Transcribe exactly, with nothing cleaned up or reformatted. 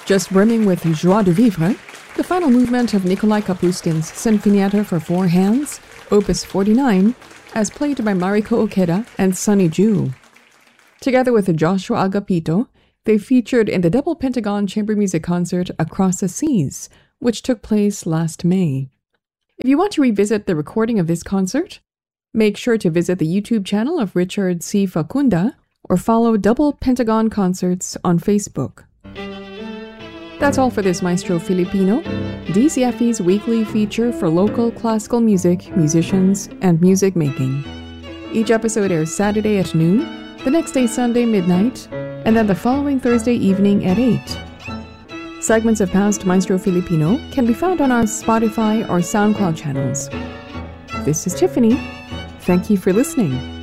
Just brimming with joie de vivre, the final movement of Nikolai Kapuskin's Sinfonietta for Four Hands, Opus forty-nine, as played by Mariko Okeda and Sunny Ju. Together with Joshua Agapito, they featured in the Double Pentagon Chamber Music Concert Across the Seas, which took place last May. If you want to revisit the recording of this concert, make sure to visit the YouTube channel of Richard C. Facunda or follow Double Pentagon Concerts on Facebook. That's all for this Maestro Filipino, D C F E's weekly feature for local classical music, musicians, and music making. Each episode airs Saturday at noon, the next day Sunday midnight, and then the following Thursday evening at eight. Segments of past Maestro Filipino can be found on our Spotify or SoundCloud channels. This is Tiffany. Thank you for listening.